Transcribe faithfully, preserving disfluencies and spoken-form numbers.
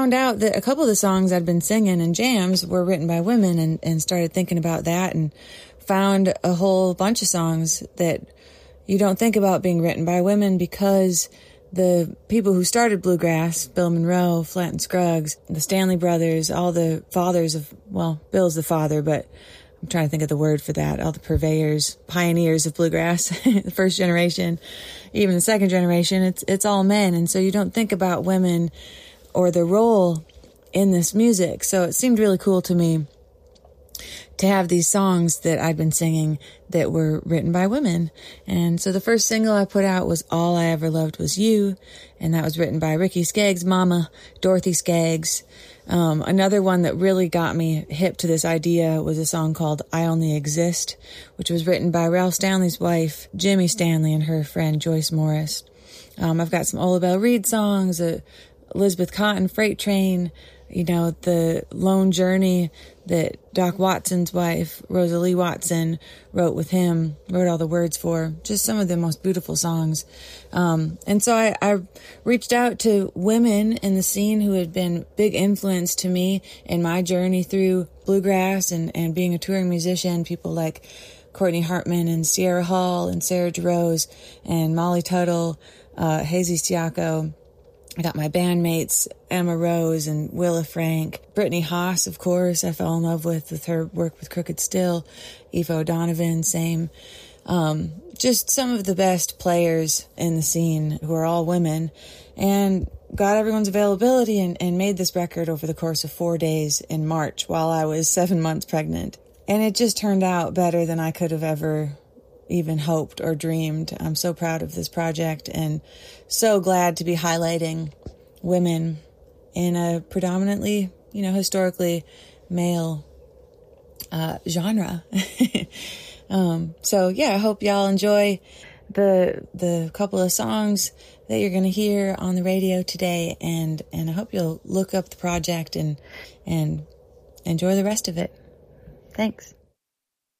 found out that a couple of the songs I'd been singing in jams were written by women, and, and started thinking about that, and found a whole bunch of songs that you don't think about being written by women, because the people who started bluegrass, Bill Monroe, Flatt and Scruggs, the Stanley Brothers, all the fathers of, well, Bill's the father, but I'm trying to think of the word for that, all the purveyors, pioneers of bluegrass, the first generation, even the second generation, it's it's all men. And so you don't think about women or the role in this music. So it seemed really cool to me to have these songs that I'd been singing that were written by women. And so the first single I put out was All I Ever Loved Was You, and that was written by Ricky Skaggs' mama, Dorothy Skaggs. Um, another one that really got me hip to this idea was a song called I Only Exist, which was written by Ralph Stanley's wife, Jimmy Stanley, and her friend Joyce Morris. Um, I've got some Ola Belle Reed songs, uh, Elizabeth Cotton, Freight Train, you know, the Lone Journey that Doc Watson's wife, Rosalie Watson, wrote with him, wrote all the words for. Just some of the most beautiful songs. Um, and so I, I reached out to women in the scene who had been big influence to me in my journey through bluegrass and, and being a touring musician, people like Courtney Hartman and Sierra Hall and Sarah DeRose and Molly Tuttle, uh, Hazy Stiacco. I got my bandmates, Emma Rose and Willa Frank. Brittany Haas, of course, I fell in love with, with her work with Crooked Still. Aoife O'Donovan, same. Um, just some of the best players in the scene who are all women, and got everyone's availability and, and made this record over the course of four days in March while I was seven months pregnant. And it just turned out better than I could have ever even hoped or dreamed. I'm so proud of this project and so glad to be highlighting women in a predominantly, you know, historically male uh, genre. um, so yeah, I hope y'all enjoy the the couple of songs that you're going to hear on the radio today, and and I hope you'll look up the project and and enjoy the rest of it. Thanks.